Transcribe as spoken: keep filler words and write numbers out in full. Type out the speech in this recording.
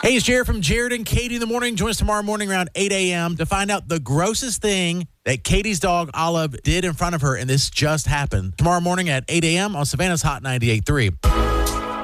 Hey, it's Jared from Jared and Katie in the morning. Join us tomorrow morning around eight a.m. to find out the grossest thing that Katie's dog, Olive, did in front of her, and this just happened. Tomorrow morning at eight a.m. on Savannah's Hot ninety-eight point three.